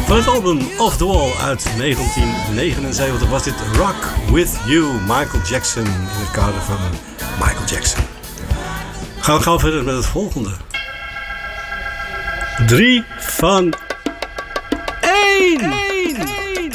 Van het album Off the Wall uit 1979 was dit Rock With You, Michael Jackson, in het kader van Michael Jackson. Gaan we gauw verder met het volgende. 3 van 1.